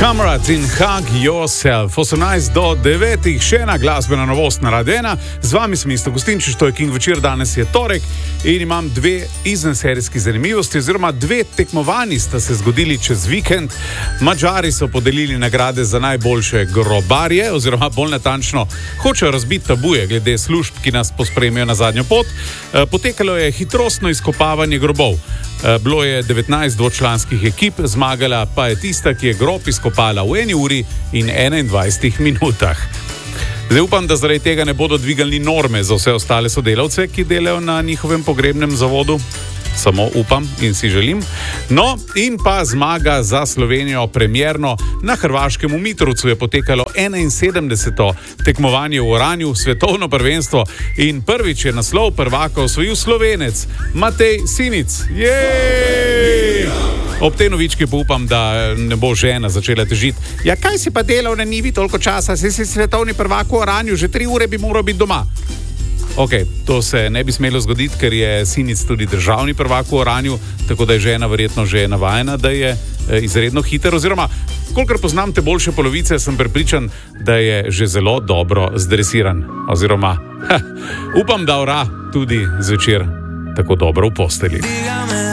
Comrades in Hug Yourself. 18 do 9, še ena glasbena novost na Radio 1. Z vami sem Isto Gostinčič, to je King večer, danes je torek in imam dve izvenserijski zanimivosti, oziroma dve tekmovanji sta se zgodili čez vikend. Madžari so podelili nagrade za najboljše grobarje, oziroma bolj natančno hočejo razbiti tabuje glede služb, ki nas pospremijo na zadnjo pot. Potekalo je hitrostno izkopavanje grobov. Bilo je 19 dvočlanskih ekip, zmagala pa je tista, ki je grob izkopala v 1 uri in 21 minutah. Zdaj upam, da zaradi tega ne bodo dvigali norme za vse ostale sodelavce, ki delajo na njihovem pogrebnem zavodu. Samo upam in si želim. No, in pa zmaga za Slovenijo premierno. Na hrvaškem v Mitrovcu je potekalo 71. tekmovanje v oranju, svetovno prvenstvo, in prvič je naslov prvaka osvojil Slovenec Matej Sinic. Jej! Ob tej novički pa upam, da ne bo žena začela težiti. Ja, kaj si pa delal na njivi toliko časa? Si svetovni prvak v oranju, že 3 ure bi moral biti doma. Ok, to se ne bi smelo zgoditi, ker je Sinic tudi državni prvak v oranju, tako da je žena verjetno že navajena, da je izredno hiter, oziroma, kolikor poznam te boljše polovice, sem prepričan, da je že zelo dobro zdresiran, oziroma, upam, da ora tudi zvečer tako dobro v posteli.